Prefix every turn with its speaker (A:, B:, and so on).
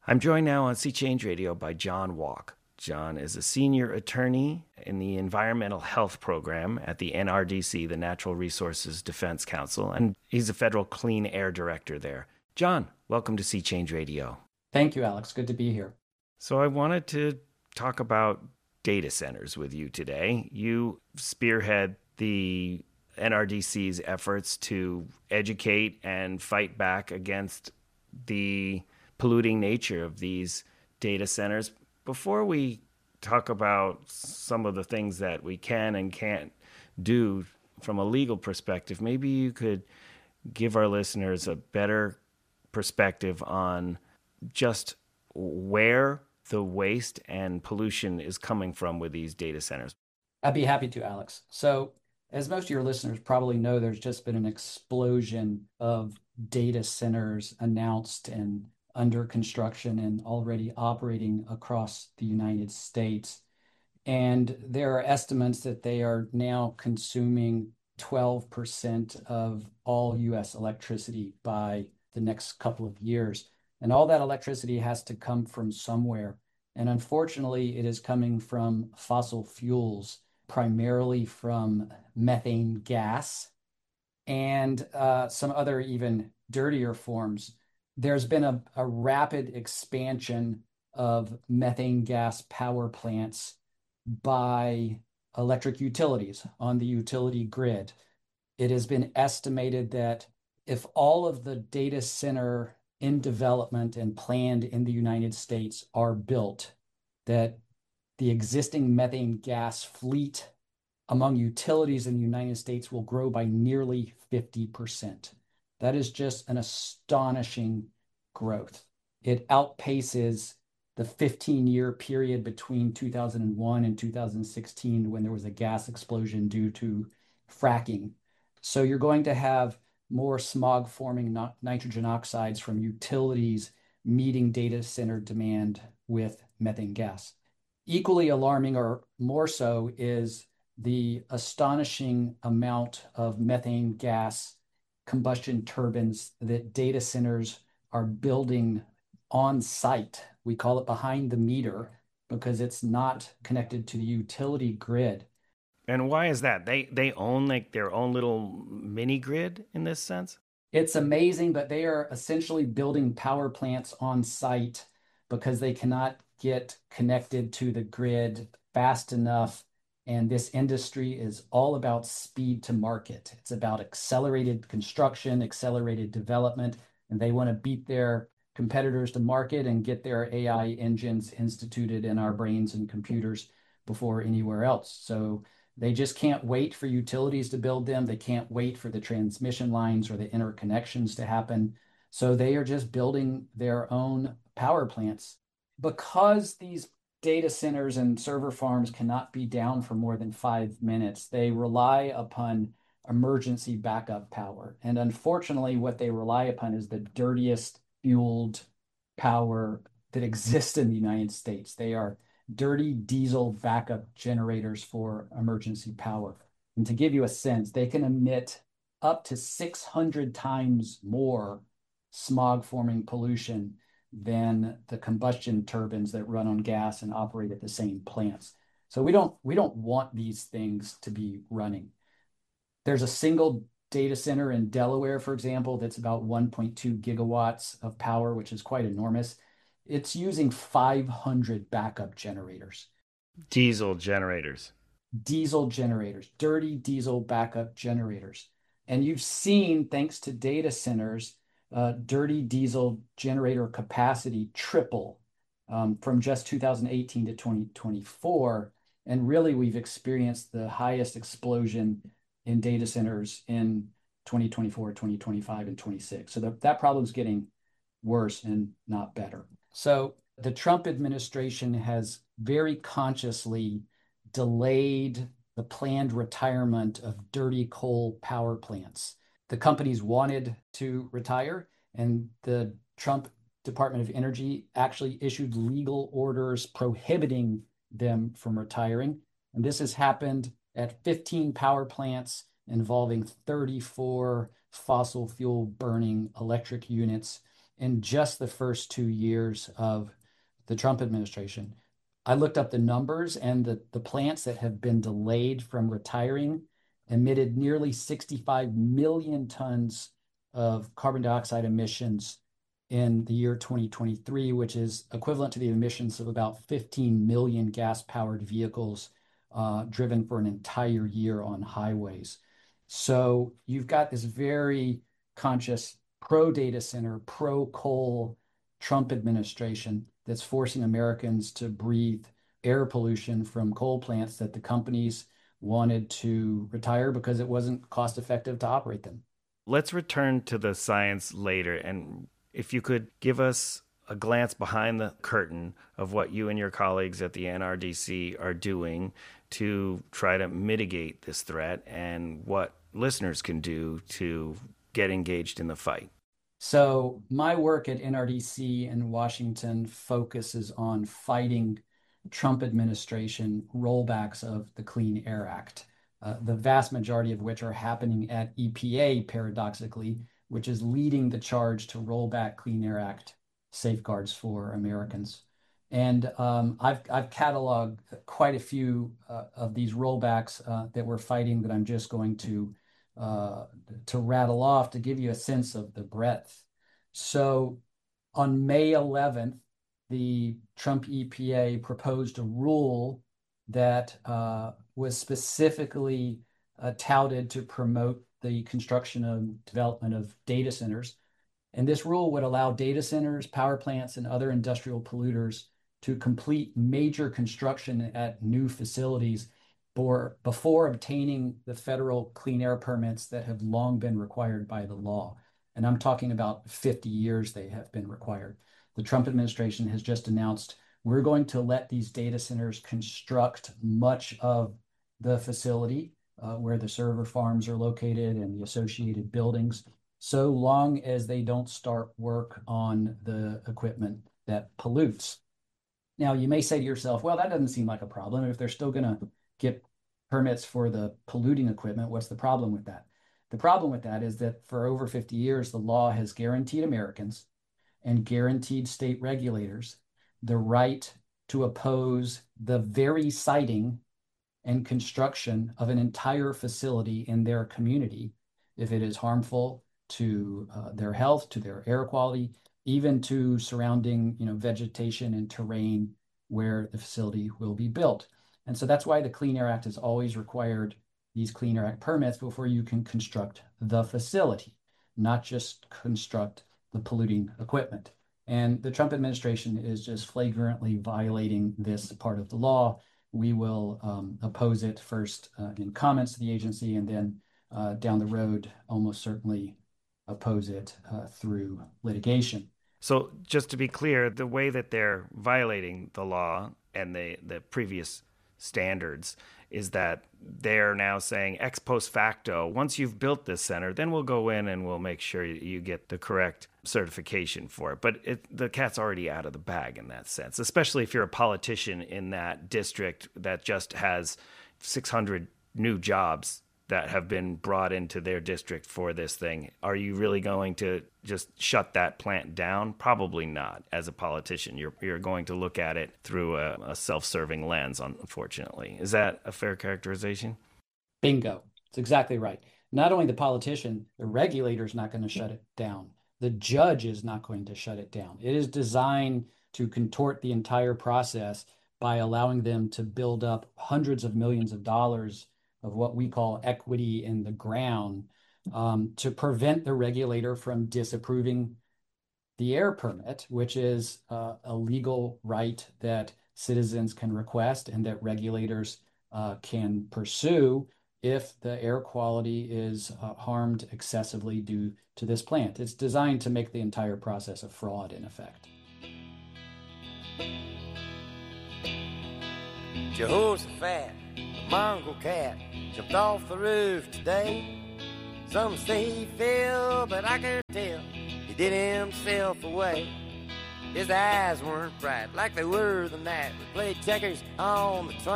A: I'm joined now on Sea Change Radio by John Walk. John is a senior attorney in the Environmental Health Program at the NRDC, the Natural Resources Defense Council, and he's a federal clean air director there. John, welcome to Sea Change Radio.
B: Thank you, Alex. Good to be here.
A: So, I wanted to talk about data centers with you today. You spearhead the NRDC's efforts to educate and fight back against the polluting nature of these data centers. Before we talk about some of the things that we can and can't do from a legal perspective, maybe you could give our listeners a better perspective on just where the waste and pollution is coming from with these data centers.
B: I'd be happy to, Alex. So, as most of your listeners probably know, there's just been an explosion of data centers announced and under construction and already operating across the United States. And there are estimates that they are now consuming 12% of all US electricity by the next couple of years. And all that electricity has to come from somewhere. And unfortunately, it is coming from fossil fuels, primarily from methane gas and some other even dirtier forms. There's been a rapid expansion of methane gas power plants by electric utilities on the utility grid. It has been estimated that if all of the data center in development and planned in the United States are built, that the existing methane gas fleet among utilities in the United States will grow by nearly 50%. That is just an astonishing growth. It outpaces the 15-year period between 2001 and 2016 when there was a gas explosion due to fracking. So you're going to have more smog forming nitrogen oxides from utilities meeting data center demand with methane gas. Equally alarming, or more so, is the astonishing amount of methane gas combustion turbines that data centers are building on site. We call it behind the meter because it's not connected to the utility grid.
A: And why is that? They own like their own little mini grid in this sense?
B: It's amazing, but they are essentially building power plants on site because they cannot get connected to the grid fast enough. And this industry is all about speed to market. It's about accelerated construction, accelerated development, and they want to beat their competitors to market and get their AI engines instituted in our brains and computers before anywhere else. So they just can't wait for utilities to build them. They can't wait for the transmission lines or the interconnections to happen. So they are just building their own power plants. Because these data centers and server farms cannot be down for more than 5 minutes, they rely upon emergency backup power. And unfortunately, what they rely upon is the dirtiest fueled power that exists in the United States. They are dirty diesel backup generators for emergency power. And to give you a sense, they can emit up to 600 times more smog forming pollution than the combustion turbines that run on gas and operate at the same plants. So we don't want these things to be running. There's a single data center in Delaware, for example, that's about 1.2 gigawatts of power, which is quite enormous. It's using 500 backup generators,
A: Diesel generators.
B: diesel generators, dirty diesel backup generators. And you've seen, thanks to data centers, dirty diesel generator capacity triple from just 2018 to 2024. And really, we've experienced the highest explosion in data centers in 2024, 2025, and 26. So that problem's getting worse and not better. So the Trump administration has very consciously delayed the planned retirement of dirty coal power plants. The companies wanted to retire, and the Trump Department of Energy actually issued legal orders prohibiting them from retiring. And this has happened at 15 power plants involving 34 fossil fuel burning electric units in just the first 2 years of the Trump administration. I looked up the numbers, and the plants that have been delayed from retiring emitted nearly 65 million tons of carbon dioxide emissions in the year 2023, which is equivalent to the emissions of about 15 million gas-powered vehicles driven for an entire year on highways. So you've got this very conscious pro-data center, pro-coal Trump administration that's forcing Americans to breathe air pollution from coal plants that the companies wanted to retire because it wasn't cost effective to operate them.
A: Let's return to the science later. And if you could give us a glance behind the curtain of what you and your colleagues at the NRDC are doing to try to mitigate this threat and what listeners can do to get engaged in the fight.
B: So my work at NRDC in Washington focuses on fighting Trump administration rollbacks of the Clean Air Act, the vast majority of which are happening at EPA, paradoxically, which is leading the charge to roll back Clean Air Act safeguards for Americans. And I've cataloged quite a few of these rollbacks that we're fighting that I'm just going to rattle off to give you a sense of the breadth. So on May 11th, the Trump EPA proposed a rule that was specifically touted to promote the construction and development of data centers. And this rule would allow data centers, power plants, and other industrial polluters to complete major construction at new facilities before obtaining the federal clean air permits that have long been required by the law. And I'm talking about 50 years they have been required. The Trump administration has just announced we're going to let these data centers construct much of the facility where the server farms are located and the associated buildings, so long as they don't start work on the equipment that pollutes. Now, you may say to yourself, well, that doesn't seem like a problem. If they're still going to get permits for the polluting equipment, what's the problem with that? The problem with that is that for over 50 years, the law has guaranteed Americans and guaranteed state regulators the right to oppose the very siting and construction of an entire facility in their community if it is harmful to their health, to their air quality, even to surrounding vegetation and terrain where the facility will be built. And so that's why the Clean Air Act has always required these Clean Air Act permits before you can construct the facility, not just construct the polluting equipment. And the Trump administration is just flagrantly violating this part of the law. We will oppose it first in comments to the agency, and then down the road, almost certainly oppose it through litigation.
A: So just to be clear, the way that they're violating the law and the previous standards is that they're now saying ex post facto, once you've built this center, then we'll go in and we'll make sure you get the correct certification for it. But the cat's already out of the bag in that sense, especially if you're a politician in that district that just has 600 new jobs that have been brought into their district for this thing. Are you really going to just shut that plant down? Probably not. As a politician, you're going to look at it through a self-serving lens, unfortunately. Is that a fair characterization?
B: Bingo. It's exactly right. Not only the politician, the regulator is not going to shut it down. The judge is not going to shut it down. It is designed to contort the entire process by allowing them to build up hundreds of millions of dollars of what we call equity in the ground to prevent the regulator from disapproving the air permit, which is a legal right that citizens can request and that regulators can pursue if the air quality is harmed excessively due to this plant. It's designed to make the entire process a fraud, in effect.
C: Jehoshaphat, the mongrel cat, jumped off the roof today. Some say he fell, but I can't tell. He did himself away. His eyes weren't bright like they were the night we played checkers on the train.